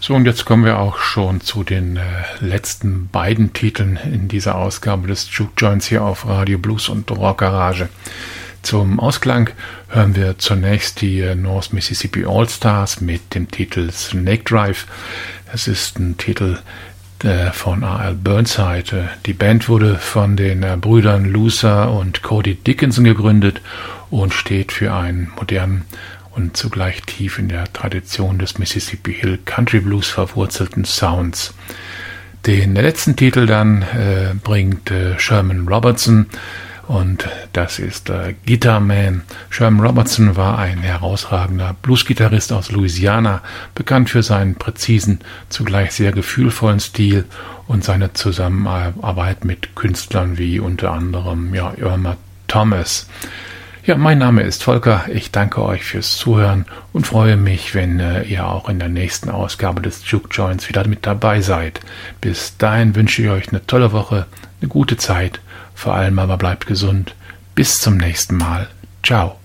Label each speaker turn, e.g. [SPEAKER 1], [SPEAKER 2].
[SPEAKER 1] So, und jetzt kommen wir auch schon zu den letzten beiden Titeln in dieser Ausgabe des Juke Joints hier auf Radio Blues und Rock Garage. Zum Ausklang hören wir zunächst die North Mississippi All-Stars mit dem Titel Snake Drive. Es ist ein Titel von R.L. Burnside. Die Band wurde von den Brüdern Luther und Cody Dickinson gegründet und steht für einen modernen und zugleich tief in der Tradition des Mississippi Hill Country Blues verwurzelten Sounds. Den letzten Titel dann bringt Sherman Robertson, und das ist Guitar Man. Sherman Robertson war ein herausragender Bluesgitarrist aus Louisiana, bekannt für seinen präzisen, zugleich sehr gefühlvollen Stil und seine Zusammenarbeit mit Künstlern wie unter anderem Irma Thomas. Ja, mein Name ist Volker, ich danke euch fürs Zuhören und freue mich, wenn ihr auch in der nächsten Ausgabe des Juke Joints wieder mit dabei seid. Bis dahin wünsche ich euch eine tolle Woche, eine gute Zeit, vor allem aber bleibt gesund. Bis zum nächsten Mal. Ciao.